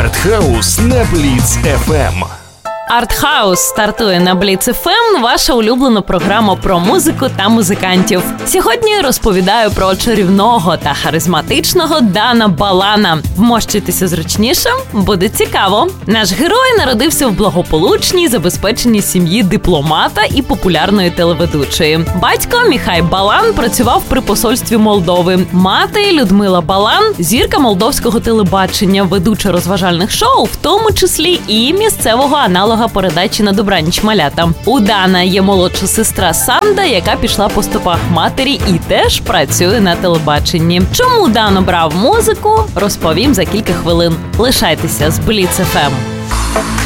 Артхаус на Бліц FM. Артхаус стартує на Бліц FM, ваша улюблена програма про музику та музикантів. Сьогодні розповідаю про чарівного та харизматичного Дана Балана. Вмощуйтеся зручніше, буде цікаво. Наш герой народився в благополучній, забезпеченій сім'ї дипломата і популярної телеведучої. Батько Міхай Балан працював при посольстві Молдови. Мати Людмила Балан – зірка молдовського телебачення, ведуча розважальних шоу, в тому числі і місцевого аналога передачі «На добраніч, малята». У Дана є молодша сестра Санда, яка пішла по стопах матері і теж працює на телебаченні. Чому Дан обрав музику, розповім за кілька хвилин. Лишайтеся з Бліц FM.